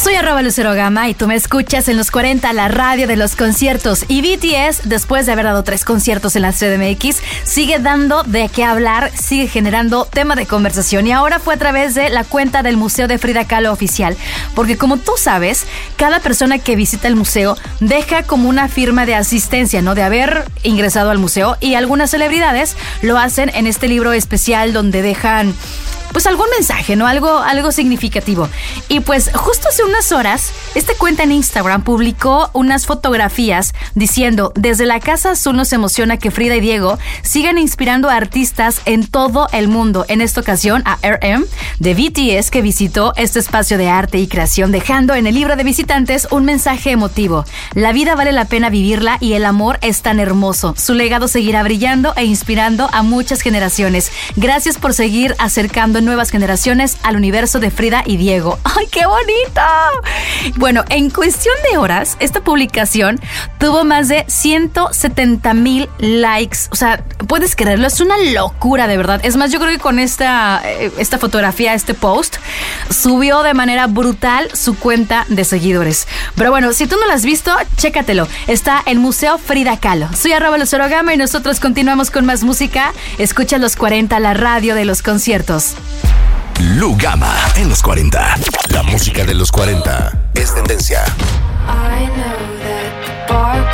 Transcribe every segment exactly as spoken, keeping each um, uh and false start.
Soy arroba Lucero Gama y tú me escuchas en los cuarenta, la radio de los conciertos. Y B T S, después de haber dado tres conciertos en la C D M X, sigue dando de qué hablar, sigue generando tema de conversación. Y ahora fue a través de la cuenta del Museo de Frida Kahlo oficial. Porque como tú sabes, cada persona que visita el museo deja como una firma de asistencia, ¿no? De haber ingresado al museo. Y algunas celebridades lo hacen en este libro especial donde dejan pues algún mensaje, ¿no? Algo, algo significativo. Y pues justo hace unas horas, esta cuenta en Instagram publicó unas fotografías diciendo: desde la Casa Azul nos emociona que Frida y Diego sigan inspirando a artistas en todo el mundo. En esta ocasión a R M de B T S, que visitó este espacio de arte y creación, dejando en el libro de visitantes un mensaje emotivo. La vida vale la pena vivirla y el amor es tan hermoso. Su legado seguirá brillando e inspirando a muchas generaciones. Gracias por seguir acercando nuevas generaciones al universo de Frida y Diego. ¡Ay, qué bonito! Bueno, en cuestión de horas, esta publicación tuvo más de ciento setenta mil likes. O sea, puedes creerlo, es una locura de verdad. Es más, yo creo que con esta, esta fotografía, este post, subió de manera brutal su cuenta de seguidores. Pero bueno, si tú no lo has visto, chécatelo. Está en Museo Frida Kahlo. Soy arroba Lucero Gama y nosotros continuamos con más música. Escucha los cuarenta, la radio de los conciertos. Lu Gama en los cuarenta. La música de los cuarenta es tendencia.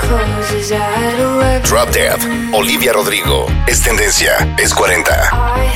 Drop Dead, Olivia Rodrigo es tendencia, es cuarenta.